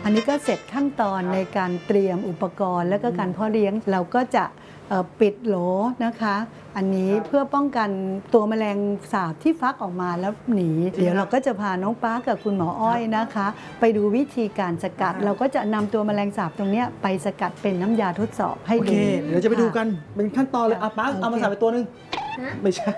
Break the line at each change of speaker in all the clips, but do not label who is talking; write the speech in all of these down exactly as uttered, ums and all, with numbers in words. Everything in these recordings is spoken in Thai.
อันนี้ก็เสร็จขั้นตอนในการเตรียมอุปกรณ์และก็การเพาะเลี้ยงเราก็จะปิดโหลนะคะอันนี้เพื่อป้องกันตัวแมลงสาบที่ฟักออกมาแล้วหนีเดี๋ยวเราก็จะพาน้องป๊ากับคุณหมออ้อยนะคะไปดูวิธีการสกัดเราก็จะนำตัวแมลงสาบตรงนี้ไปสกัดเป็นน้ำยาทดสอบให้ดู
โอเคเดี๋ยวจะไปดูกันเป็นขั้นตอนเลยอ่ะป๊าเอามาใส่ไปตัวนึงไม่ใช่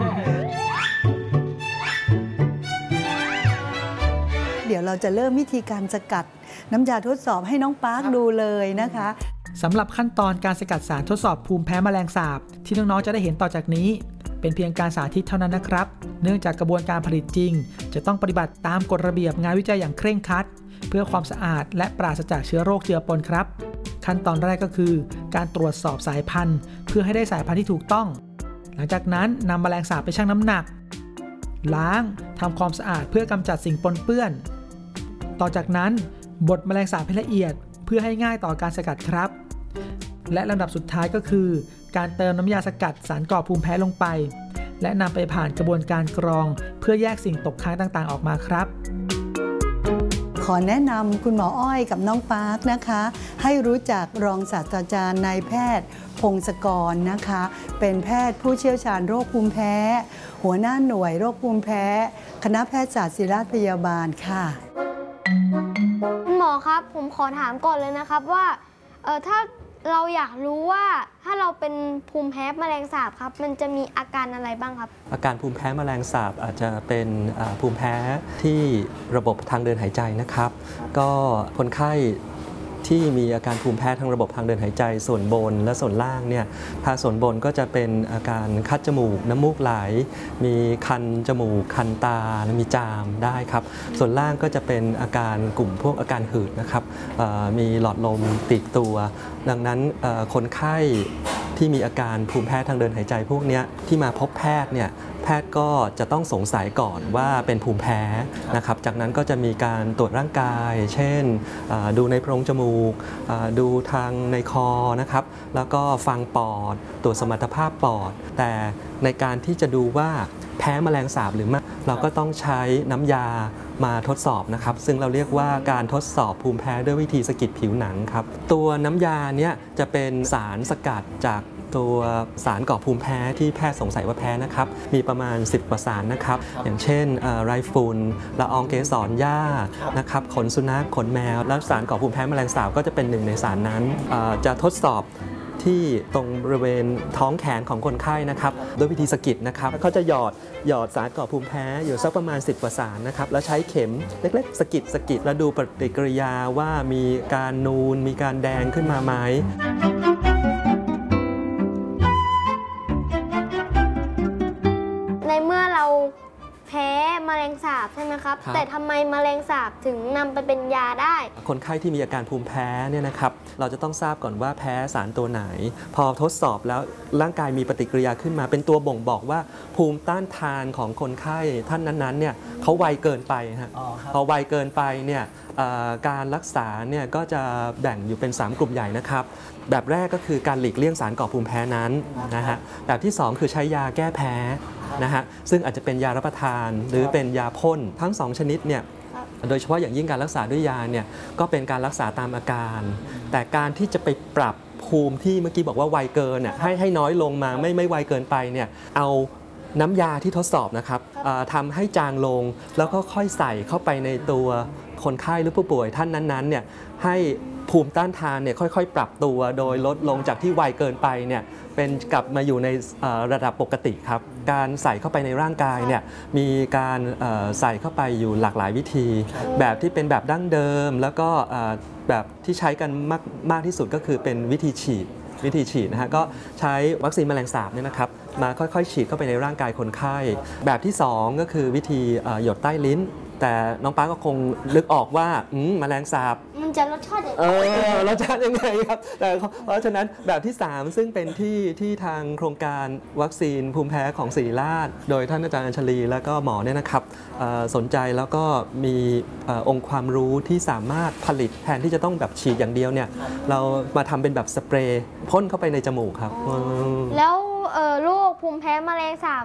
เดี๋ยวเราจะเริ่มวิธีการสกัดน้ำยาทดสอบให้น้องปาร์คดูเลยนะคะ
สำหรับขั้นตอนการสกัดสารทดสอบภูมิแพ้แมลงสาบที่น้องๆจะได้เห็นต่อจากนี้เป็นเพียงการสาธิตเท่านั้นนะครับเนื่องจากกระบวนการผลิตจริงจะต้องปฏิบัติตามกฎระเบียบงานวิจัยอย่างเคร่งครัดเพื่อความสะอาดและปราศจากเชื้อโรคเจือปนครับขั้นตอนแรกก็คือการตรวจสอบสายพันธุ์เพื่อให้ได้สายพันธุ์ที่ถูกต้องหลังจากนั้นนำแมลงสาบไปชั่งน้ำหนักล้างทำความสะอาดเพื่อกำจัดสิ่งปนเปื้อนต่อจากนั้นบดแมลงสาบให้ละเอียดเพื่อให้ง่ายต่อการสกัดครับและลำดับสุดท้ายก็คือการเติมน้ำยาสกัดสารก่อภูมิแพ้ลงไปและนำไปผ่านกระบวนการกรองเพื่อแยกสิ่งตกค้างต่างๆออกมาครับ
ขอแนะนำคุณหมออ้อยกับน้องปาร์คนะคะให้รู้จักรองศาสตราจารย์นายแพทย์พงศกรนะคะเป็นแพทย์ผู้เชี่ยวชาญโรคภูมิแพ้หัวหน้าหน่วยโรคภูมิแพ้คณะแพทยศาสตร์ศิริราชพยาบาลค่ะ
คุณหมอครับผมขอถามก่อนเลยนะครับว่าเออถ้าเราอยากรู้ว่าถ้าเราเป็นภูมิแพ้แมลงสาบครับมันจะมีอาการอะไรบ้างครับ
อาการภูมิแพ้แมลงสาบอาจจะเป็นภูมิแพ้ที่ระบบทางเดินหายใจนะครับก็คนไข้ที่มีอาการภูมิแพ้ทางระบบทางเดินหายใจส่วนบนและส่วนล่างเนี่ยถ้าส่วนบนก็จะเป็นอาการคัดจมูกน้ำมูกไหลมีคันจมูกคันตาและมีจามได้ครับส่วนล่างก็จะเป็นอาการกลุ่มพวกอาการหืดนะครับมีหลอดลมตีบตัวดังนั้นคนไข้ที่มีอาการภูมิแพ้ทางเดินหายใจพวกนี้ที่มาพบแพทย์เนี่ยแพทย์ก็จะต้องสงสัยก่อนว่าเป็นภูมิแพ้นะครับจากนั้นก็จะมีการตรวจร่างกายเช่นดูในโพรงจมูกดูทางในคอนะครับแล้วก็ฟังปอดตรวจสมรรถภาพปอดแต่ในการที่จะดูว่าแพ้แมลงสาบหรือไม่เราก็ต้องใช้น้ำยามาทดสอบนะครับซึ่งเราเรียกว่าการทดสอบภูมิแพ้ด้วยวิธีสะกิดผิวหนังครับตัวน้ำยาเนี้ยจะเป็นสารสกัดจากตัวสารก่อภูมิแพ้ที่แพทย์สงสัยว่าแพ้นะครับมีประมาณสิบกว่าสารนะครับอย่างเช่นไรฝุ่นละอองเกสรหญ้านะครับขนสุนัขขนแมวแล้วสารก่อภูมิแพ้แมลงสาบก็จะเป็นหนึ่งในสารนั้นจะทดสอบที่ตรงบริเวณท้องแขนของคนไข้นะครับด้วยวิธีสะกิดนะครับเขาจะหยอดหยอดสารก่อภูมิแพ้อยู่สักประมาณสิบกว่าสารนะครับแล้วใช้เข็มเล็กๆสะกิดสะกิดแล้วดูปฏิกิริยาว่ามีการนูนมีการแดงขึ้นมาไหม
ในเมื่อเราแพ้แมลงสาบใช่ไหมครับแต่ทำไมแมลงสาบถึงนำไปเป็นยาได้
คนไข้ที่มีอาการภูมิแพ้เนี่ยนะครับเราจะต้องทราบก่อนว่าแพ้สารตัวไหนพอทดสอบแล้วร่างกายมีปฏิกิริยาขึ้นมาเป็นตัวบ่งบอกว่าภูมิต้านทานของคนไข้ท่านนั้นๆเนี่ยเขาไวเกินไปฮะพอไวเกินไปเนี่ยการรักษาเนี่ยก็จะแบ่งอยู่เป็นสามกลุ่มใหญ่นะครับแบบแรกก็คือการหลีกเลี่ยงสารก่อภูมิแพ้นั้นนะฮะแบบที่สองคือใช้ยาแก้แพ้นะฮะซึ่งอาจจะเป็นยารับประทานหรือเป็นยาพ่นทั้งสองชนิดเนี่ยโดยเฉพาะอย่างยิ่งการรักษาด้วยยาเนี่ยก็เป็นการรักษาตามอาการแต่การที่จะไปปรับภูมิที่เมื่อกี้บอกว่าไวเกินเนี่ยให้ให้น้อยลงมาไม่ไม่ไวเกินไปเนี่ยเอาน้ำยาที่ทดสอบนะครับทำให้จางลงแล้วก็ค่อยใส่เข้าไปในตัวคนไข้หรือผู้ป่วยท่านนั้นๆเนี่ยให้ภูมิต้านทานเนี่ยค่อยๆปรับตัวโดยลดลงจากที่ไวเกินไปเนี่ยเป็นกลับมาอยู่ในระดับปกติครับการใส่เข้าไปในร่างกายเนี่ยมีการใส่เข้าไปอยู่หลากหลายวิธีแบบที่เป็นแบบดั้งเดิมแล้วก็แบบที่ใช้กันมากมากที่สุดก็คือเป็นวิธีฉีดวิธีฉีดนะฮะก็ใช้วัคซีนแมลงสาบเนี่ยนะครับมาค่อยๆฉีดเข้าไปในร่างกายคนไข้แบบที่สองก็คือวิธีหยดใต้ลิ้นแต่น้องป้าก็คงนึกออกว่าแมลงสาบ
มันจะรสชาติยังไง
เออรสชาติยังไงครับแต่เพราะฉะนั้นแบบที่สามซึ่งเป็นที่ที่ทางโครงการวัคซีนภูมิแพ้ของศิริราชโดยท่านอาจารย์อัญชลีแล้วก็หมอเนี่ยนะครับสนใจแล้วก็มีองค์ความรู้ที่สามารถผลิตแทนที่จะต้องแบบฉีดอย่างเดียวเนี่ยเรามาทำเป็นแบบสเปรย์พ่นเข้าไปในจมูกครับ
แล้วโรคภูมิแพ้แมลงสาบ